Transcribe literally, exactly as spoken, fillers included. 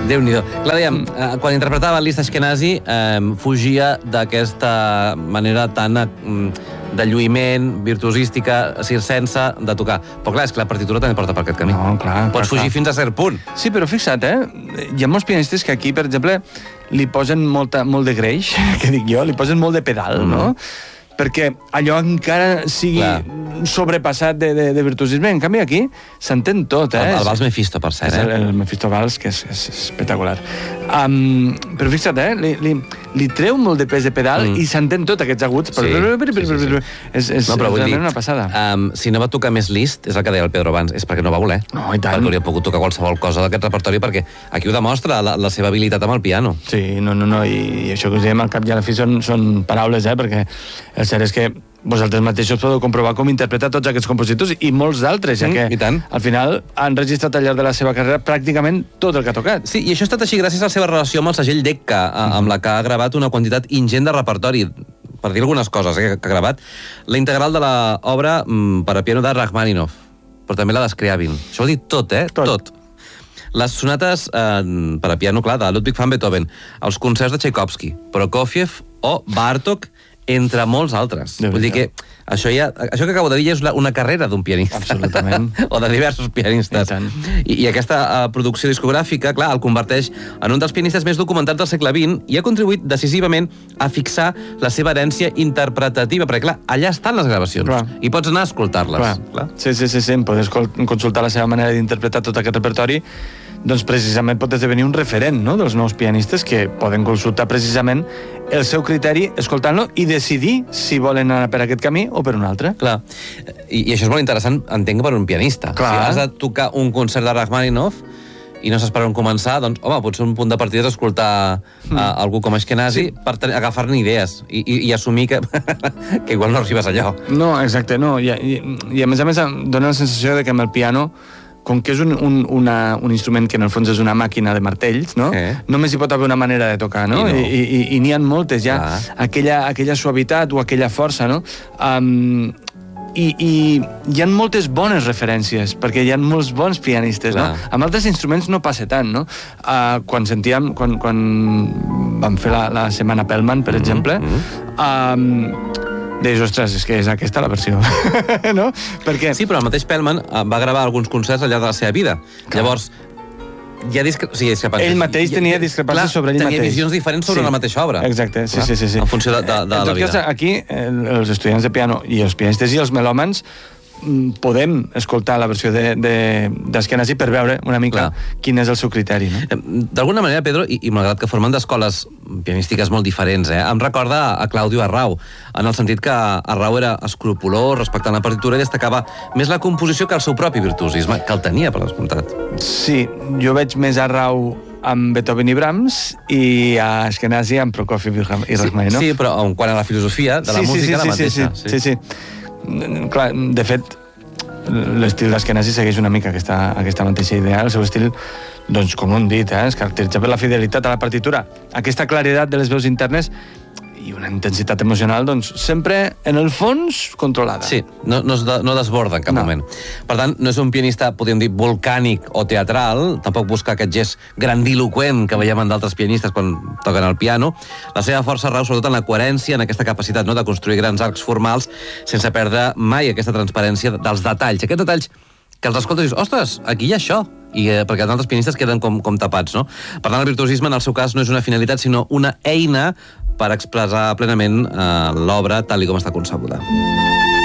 Déu-n'hi-do. Clar, dèiem, eh, quan interpretava Liszt Ashkenazi, eh, fugia d'aquesta manera tan eh, de lluïment, virtuosística, circensa, de tocar. Però clar, és que la partitura també porta per aquest camí. No, clar. Pots clar, fugir clar. fins a cert punt. Sí, però fixa't, eh? Hi ha molts pianistes que aquí, per exemple, li posen molta, molt de greix, que dic jo, li posen molt de pedal, mm. no? Perquè allò encara sigui Clar. sobrepassat de, de, de virtuosisme. En canvi, aquí s'entén tot, eh? El, el Vals Mephisto, per cert, és el, eh? el Mephisto Vals, que és, és espectacular. Um, però fixa't, eh? Li, li, li treu molt de pes de pedal mm. i s'entén tot, aquests aguts. Sí, sí, sí, sí. És, és no, realment dir, una passada. Um, si no va tocar més Liszt, és el que deia el Pedro abans, és perquè no va voler. No, i tant. Perquè hauria pogut tocar qualsevol cosa d'aquest repertori, perquè aquí ho demostra, la, la seva habilitat amb el piano. Sí, no, no, no, i, i això que us diem al cap i a la fi són, són paraules, eh? Perquè el cert és que vosaltres mateixos podeu comprovar com interpreta tots aquests compositors i molts d'altres, ja que mm, i tant. al final han registrat al llarg de la seva carrera pràcticament tot el que ha tocat. Sí, i això ha estat així gràcies a la seva relació amb el segell Decca, mm-hmm. amb la que ha gravat una quantitat ingent de repertori, per dir algunes coses eh, que ha gravat. La integral de l'obra mm, per a piano de Rachmaninoff, però també la de Scriabin. Això vol dir tot, eh? Tot. tot. Les sonates eh, per a piano, clar, de Ludwig van Beethoven, els concerts de Tchaikovsky, Prokofiev o Bartók, entre molts altres. Déu Vull dir que això, ja, això que acabo de dir ja és una carrera d'un pianista. Absolutament. o de diversos pianistes. I, I, i aquesta uh, producció discogràfica, clar, el converteix en un dels pianistes més documentats del segle vint i ha contribuït decisivament a fixar la seva herència interpretativa, perquè, clar, allà estan les gravacions. Clar. I pots anar a escoltar-les. Clar. Clar. Sí, sí, sí, sí, podes consultar la seva manera d'interpretar tot aquest repertori, doncs precisament pot esdevenir un referent, no?, dels nous pianistes que poden consultar precisament el seu criteri escoltant-lo i decidir si volen anar per aquest camí o per un altre. Clar. I, i això és molt interessant, entenc, per un pianista. Clar. Si has de tocar un concert de Rachmaninoff i no saps per on començar, doncs, home, potser un punt de partida és escoltar mm. uh, algú com Ashkenazi sí. per agafar-ne idees i, i, i assumir que, que igual no arribes allò. No, exacte, no. I, i, i a més a més dona la sensació de que amb el piano, com que és un, un, una, un instrument que en el fons és una màquina de martells, no? Eh. Només hi pot haver una manera de tocar, no? I, no. I, i, i n'hi ha moltes ja. Ah. Aquella, aquella suavitat o aquella força, no? Um, i, i hi ha moltes bones referències, perquè hi ha molts bons pianistes, Clar. no? Amb altres instruments no passa tant, no? Uh, quan sentíem, quan, quan vam fer la, la Setmana Pellman, per mm-hmm. exemple, um, deies, ostres, és que és aquesta la versió. no? Perquè... Sí, però el mateix Pellman va gravar alguns concerts al llarg de la seva vida. Clar. Llavors, hi ha discre... sí, discrepàncies. Ell mateix tenia discrepàncies sobre ell tenia mateix. Tenia visions diferents sobre sí. la mateixa obra. Exacte, sí, sí, sí, sí. En funció de, de, de en la vida. En tot cas, aquí, els estudiants de piano i els pianistes i els melòmans podem escoltar la versió d'Ashkenazi per veure una mica Clar. quin és el seu criteri. No? D'alguna manera, Pedro, i, i malgrat que formen d'escoles pianístiques molt diferents, eh, em recorda a Claudio Arrau, en el sentit que Arrau era escrupolós respectant la partitura i destacava més la composició que el seu propi virtuosisme, que el tenia, per descomptat. Sí, jo veig més Arrau amb Beethoven i Brahms i a Ashkenazi amb Prokofiev i Rachmaninoff. Sí, sí, però en quant a la filosofia de la sí, música, sí, sí, la mateixa. Sí, sí, sí. sí. Clar, de fet, l'estil d'Ashkenazi segueix una mica aquesta, aquesta mateixa idea. El seu estil, doncs, com ho hem dit, eh, es caracteritza per la fidelitat a la partitura, aquesta claredat de les veus internes i una intensitat emocional, doncs, sempre, en el fons, controlada. Sí, no, no, es de, no desborda en cap no. moment. Per tant, no és un pianista, podríem dir, volcànic o teatral, tampoc busca aquest gest grandiloquent que veiem en d'altres pianistes quan toquen el piano. La seva força rau sobretot en la coherència, en aquesta capacitat no, de construir grans arcs formals sense perdre mai aquesta transparència dels detalls. Aquests detalls que els escoltes i dius, ostres, aquí hi ha això, i eh, perquè els altres pianistes queden com, com tapats, no? Per tant, el virtuosisme, en el seu cas, no és una finalitat, sinó una eina per expressar plenament eh, l'obra tal com està concebuda.